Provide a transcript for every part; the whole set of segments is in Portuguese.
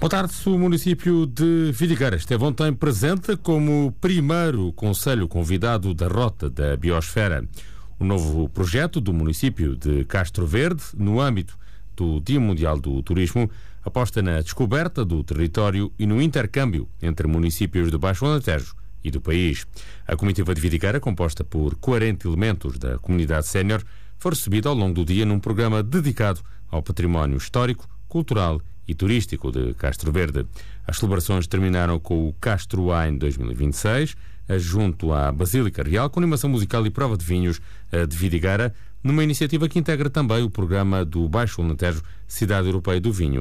Boa tarde. O município de Vidigueira esteve ontem presente como primeiro concelho convidado da Rota da Biosfera. O novo projeto do município de Castro Verde, no âmbito do Dia Mundial do Turismo, aposta na descoberta do território e no intercâmbio entre municípios do Baixo Alentejo e do país. A comitiva de Vidigueira, composta por 40 elementos da comunidade sénior, foi recebida ao longo do dia num programa dedicado ao património histórico, cultural e turístico de Castro Verde. As celebrações terminaram com o Castro Wine 2026, junto à Basílica Real, com animação musical e prova de vinhos de Vidigueira, numa iniciativa que integra também o programa do Baixo Alentejo Cidade Europeia do Vinho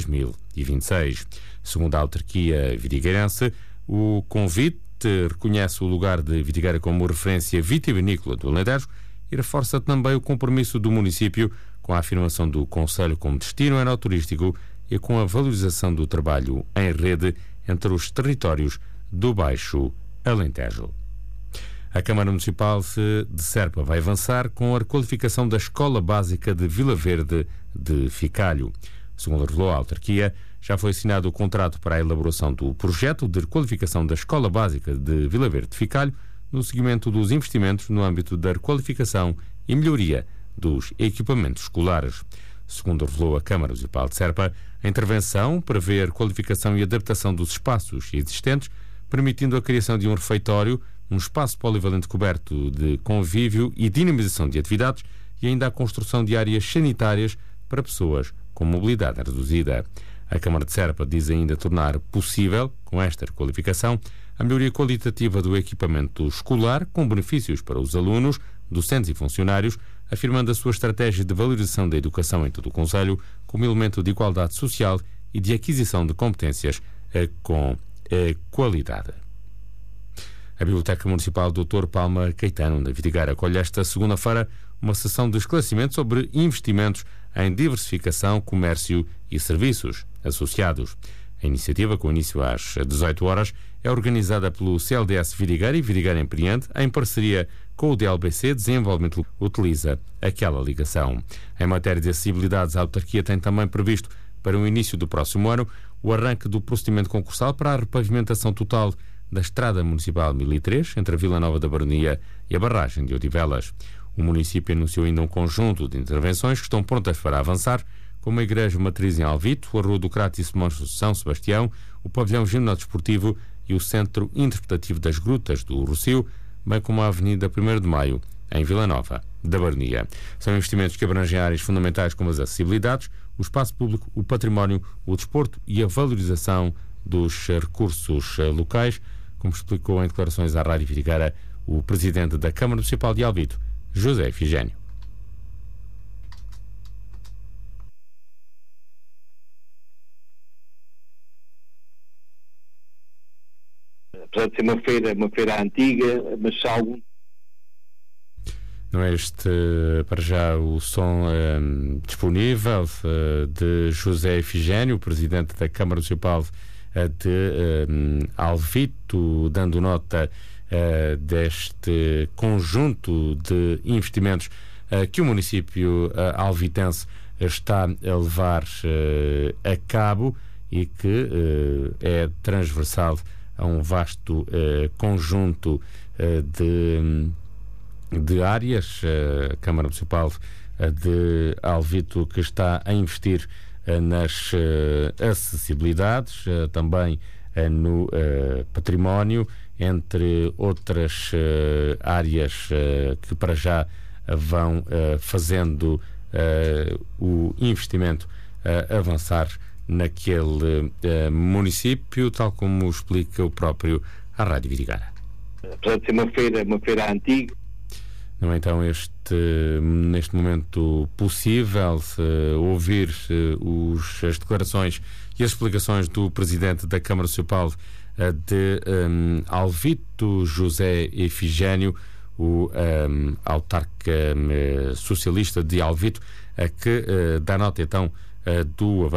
2026. Segundo a autarquia vidigueirense, o convite reconhece o lugar de Vidigueira como referência vitivinícola do Alentejo e reforça também o compromisso do município com a afirmação do concelho como destino enoturístico e com a valorização do trabalho em rede entre os territórios do Baixo Alentejo. A Câmara Municipal de Serpa vai avançar com a requalificação da Escola Básica de Vila Verde de Ficalho. Segundo revelou a autarquia, já foi assinado o contrato para a elaboração do projeto de requalificação da Escola Básica de Vila Verde de Ficalho no seguimento dos investimentos no âmbito da requalificação e melhoria dos equipamentos escolares. Segundo revelou a Câmara Municipal de Serpa, a intervenção prevê a qualificação e adaptação dos espaços existentes, permitindo a criação de um refeitório, um espaço polivalente coberto de convívio e dinamização de atividades e ainda a construção de áreas sanitárias para pessoas com mobilidade reduzida. A Câmara de Serpa diz ainda tornar possível, com esta requalificação, a melhoria qualitativa do equipamento escolar, com benefícios para os alunos, docentes e funcionários, afirmando a sua estratégia de valorização da educação em todo o concelho como elemento de igualdade social e de aquisição de competências com qualidade. A Biblioteca Municipal Dr. Palma Caetano, da Vidigueira, acolhe esta segunda-feira uma sessão de esclarecimento sobre investimentos em diversificação, comércio e serviços associados. A iniciativa, com início às 18 horas, é organizada pelo CLDS Vidigueira e Vidigueira Empreende, em parceria com o DLBC Desenvolvimento, utiliza aquela ligação. Em matéria de acessibilidades, a autarquia tem também previsto, para o início do próximo ano, o arranque do procedimento concursal para a repavimentação total da Estrada Municipal 1003, entre a Vila Nova da Baronia e a barragem de Odivelas. O município anunciou ainda um conjunto de intervenções que estão prontas para avançar, como a Igreja Matriz em Alvito, a Rua do Crato e São Sebastião, o Pavilhão Gimnodesportivo e o Centro Interpretativo das Grutas do Rossio, bem como a Avenida 1º de Maio, em Vila Nova da Baronia. São investimentos que abrangem áreas fundamentais como as acessibilidades, o espaço público, o património, o desporto e a valorização dos recursos locais, como explicou em declarações à Rádio Vidigueira o presidente da Câmara Municipal de Alvito, José Efigênio. Apesar de ser uma feira antiga, mas algo. Não é este, para já, o som disponível de José Efigênio, presidente da Câmara Municipal de Alvito, dando nota deste conjunto de investimentos que o município alvitense está a levar a cabo e que é transversal a um vasto conjunto de áreas. A Câmara Municipal de Alvito, que está a investir nas acessibilidades, também no património, entre outras áreas que para já vão fazendo o investimento avançar naquele município, tal como explica o próprio à Rádio Vidigueira. Apesar de ser uma feira antiga. Não é então neste momento possível ouvir as declarações e as explicações do presidente da Câmara Municipal de Alvito, José Efigênio, o autarca socialista de Alvito, que dá nota então do avanço